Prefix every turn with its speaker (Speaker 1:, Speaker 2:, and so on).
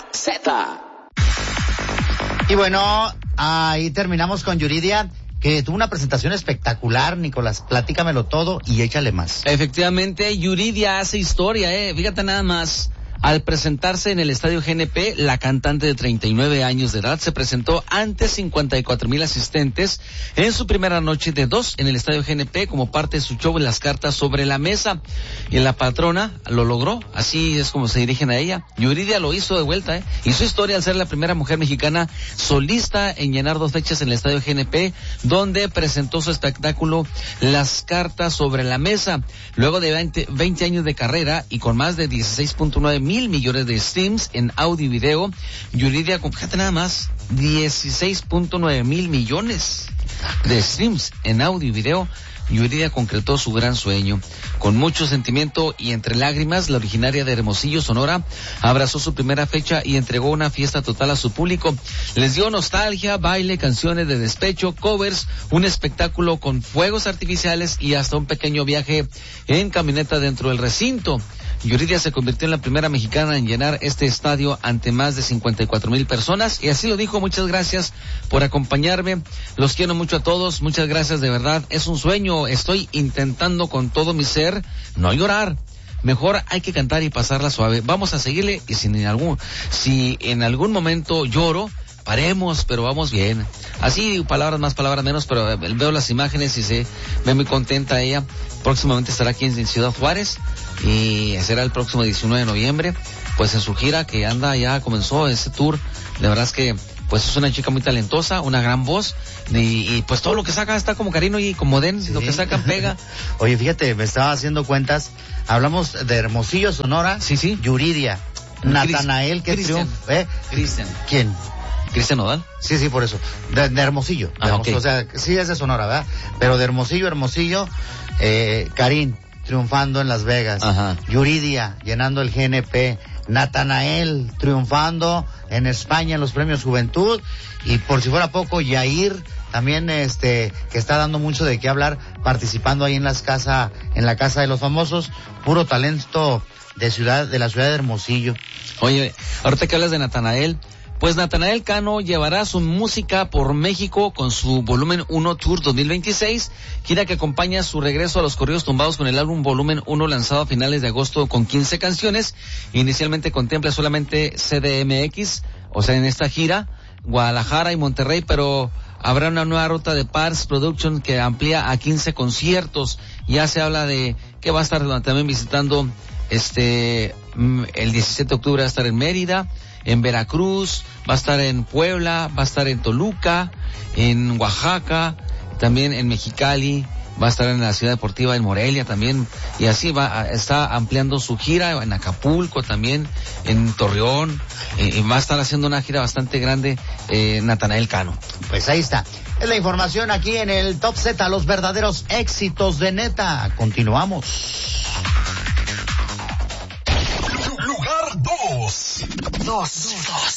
Speaker 1: Z.
Speaker 2: Y bueno, ahí terminamos con Yuridia, que tuvo una presentación espectacular. Nicolás, platícamelo todo y échale más.
Speaker 3: Efectivamente, Yuridia hace historia, fíjate nada más. Al presentarse en el Estadio GNP, la cantante de 39 años de edad se presentó ante 54,000 asistentes en su primera noche de 2 en el Estadio GNP como parte de su show en Las Cartas sobre la Mesa. Y la patrona lo logró, así es como se dirigen a ella. Yuridia lo hizo de vuelta, hizo historia al ser la primera mujer mexicana solista en llenar 2 fechas en el Estadio GNP, donde presentó su espectáculo Las Cartas sobre la Mesa. Luego de 20 años de carrera y con más de 16.9 mil millones de streams en audio y video, Yuridia, fíjate nada más, 16.9 mil millones de streams en audio y video. Yuridia concretó su gran sueño. Con mucho sentimiento y entre lágrimas, la originaria de Hermosillo, Sonora, abrazó su primera fecha y entregó una fiesta total a su público. Les dio nostalgia, baile, canciones de despecho, covers, un espectáculo con fuegos artificiales y hasta un pequeño viaje en camioneta dentro del recinto. Yuridia se convirtió en la primera mexicana en llenar este estadio ante más de 54,000 personas, y así lo dijo: muchas gracias por acompañarme, los quiero mucho a todos, muchas gracias de verdad, es un sueño, estoy intentando con todo mi ser no llorar, mejor hay que cantar y pasarla suave, vamos a seguirle, y si en algún momento lloro, paremos, pero vamos bien. Así, palabras más, palabras menos, pero veo las imágenes y se ve muy contenta ella. Próximamente estará aquí en Ciudad Juárez y será el próximo 19 de noviembre, pues en su gira que anda, ya comenzó ese tour. La verdad es que pues es una chica muy talentosa, una gran voz, y pues todo lo que saca está como Karino y como Den, sí. Lo que saca pega.
Speaker 2: Oye, fíjate, me estaba haciendo cuentas, hablamos de Hermosillo, Sonora,
Speaker 3: sí.
Speaker 2: Yuridia, Natanael, que triunfa,
Speaker 3: Cristian.
Speaker 2: ¿Quién?
Speaker 3: ¿Cristian Nodal?
Speaker 2: Sí, por eso. De Hermosillo.
Speaker 3: Okay.
Speaker 2: O sea, sí es de Sonora, ¿verdad? Pero de Hermosillo, Karin triunfando en Las Vegas.
Speaker 3: Ajá.
Speaker 2: Yuridia llenando el GNP. Natanael triunfando en España en los premios Juventud. Y por si fuera poco, Yair también, que está dando mucho de qué hablar, participando ahí en la casa de los famosos. Puro talento de la ciudad de Hermosillo.
Speaker 3: Oye, ahorita que hablas de Natanael, pues Natanael Cano llevará su música por México con su Volumen 1 Tour 2026, gira que acompaña su regreso a los corridos tumbados con el álbum Volumen 1 lanzado a finales de agosto con 15 canciones. Inicialmente contempla solamente CDMX, o sea, en esta gira, Guadalajara y Monterrey, pero habrá una nueva ruta de Pars Production que amplía a 15 conciertos. Ya se habla de que va a estar también visitando el 17 de octubre va a estar en Mérida, en Veracruz, va a estar en Puebla, va a estar en Toluca, en Oaxaca, también en Mexicali, va a estar en la Ciudad Deportiva en Morelia también, y así está ampliando su gira en Acapulco también, en Torreón, y va a estar haciendo una gira bastante grande, Natanael Cano.
Speaker 2: Pues ahí está. Es la información aquí en el Top Z, los verdaderos éxitos de Neta. Continuamos.
Speaker 4: Lugar 2.